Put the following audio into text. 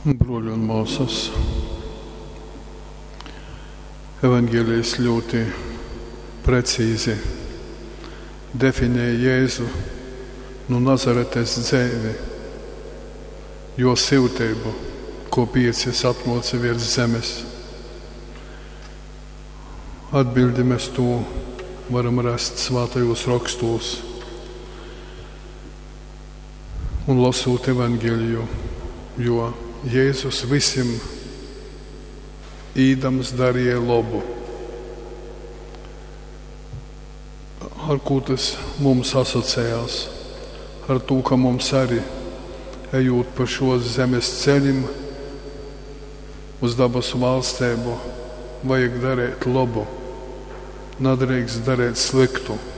Broļi un māsas. Evanģēlijas ļoti precīzi definē Jēzu no Nazaretes dzīvi, jo siltību, ko piecis atmoca virs zemes. Atbildi mēs to varam rast svētajos rakstos un lasot evanģēliju, jo Jēzus visiem īdams darīja labu. Ar ko tas mums asociējās? Ar to, ka mums arī, ejot pa šo zemes ceļiem uz dabasu valstību, vajag darīt labu, nedrīkst darīt sliktu.